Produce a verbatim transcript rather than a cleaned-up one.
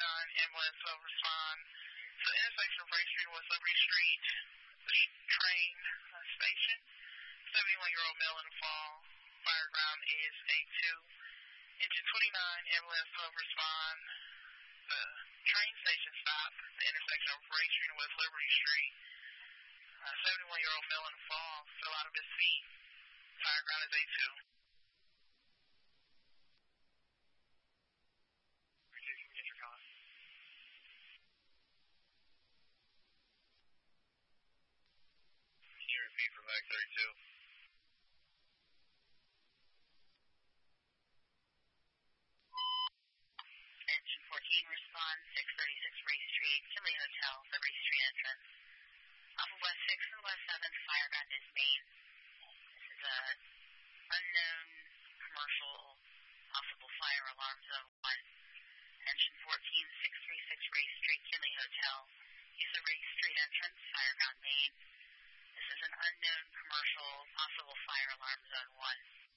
twenty-nine, ambulance will respond. So the intersection of Ray Street and West Liberty Street, the train uh, station, seventy-one-year-old male in the fall. Fire ground is A two. Engine twenty-nine, ambulance will respond. The train station stop, the intersection of Ray Street and West Liberty Street. Uh, seventy-one-year-old male in the fall fell out of his seat. Fire ground is A two. Can you repeat from back thirty-two? Engine fourteen, respond, six thirty-six Ray Street, Kinley Hotel, Liberty Street entrance. Off of West six and West seventh, fire ground is main. This is a unknown commercial possible fire alarm zone one. Engine fourteen, six thirty-six Ray Street, Kinley Hotel. Use the Ray Street entrance, fire ground main. This is an unknown commercial possible fire alarm zone one.